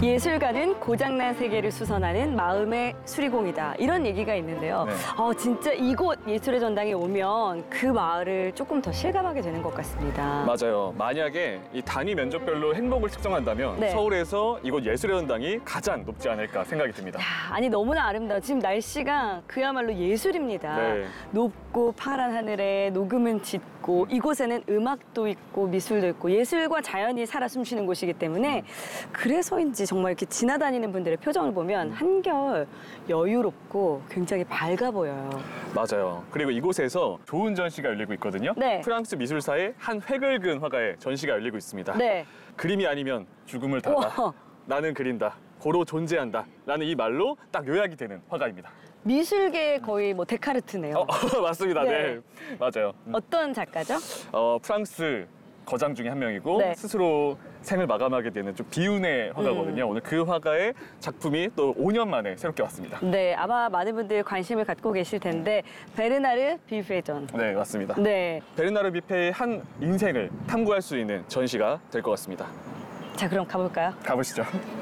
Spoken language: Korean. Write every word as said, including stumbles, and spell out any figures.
예술가는 고장난 세계를 수선하는 마음의 수리공이다. 이런 얘기가 있는데요. 네. 어, 진짜 이곳 예술의 전당에 오면 그 마을을 조금 더 실감하게 되는 것 같습니다. 맞아요. 만약에 이 단위 면적별로 행복을 측정한다면 네. 서울에서 이곳 예술의 전당이 가장 높지 않을까 생각이 듭니다. 야, 아니 너무나 아름다워. 지금 날씨가 그야말로 예술입니다. 네. 높고 파란 하늘에 녹음은 짙고 이곳에는 음악도 있고 미술도 있고 예술과 자연이 살아 숨쉬는 곳이기 때문에 그래서인지 정말 이렇게 지나다니는 분들의 표정을 보면 한결 여유롭고 굉장히 밝아 보여요. 맞아요. 그리고 이곳에서 좋은 전시가 열리고 있거든요. 네. 프랑스 미술사의 한 획을 그은 화가의 전시가 열리고 있습니다. 네. 그림이 아니면 죽음을 달아. 우와. 나는 그린다. 고로 존재한다. 라는 이 말로 딱 요약이 되는 화가입니다. 미술계의 거의 뭐 데카르트네요. 어, 맞습니다. 네. 네. 맞아요. 음. 어떤 작가죠? 어, 프랑스 거장 중에 한 명이고 네. 스스로 생을 마감하게 되는 좀 비운의 화가거든요. 음. 오늘 그 화가의 작품이 또 오 년 만에 새롭게 왔습니다. 네, 아마 많은 분들이 관심을 갖고 계실 텐데 베르나르 비페전. 네, 맞습니다. 네, 베르나르 비페의 한 인생을 탐구할 수 있는 전시가 될 것 같습니다. 자 그럼 가볼까요? 가보시죠.